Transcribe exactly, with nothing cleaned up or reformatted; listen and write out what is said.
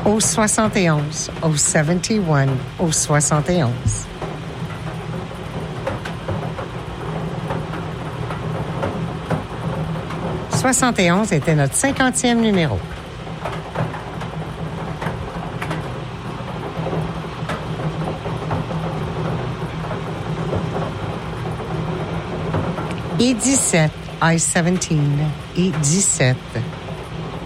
Au soixante et onze, au soixante et un, au soixante et onze. soixante et onze était notre cinquantième numéro. E dix-sept, I dix-sept, E dix-sept.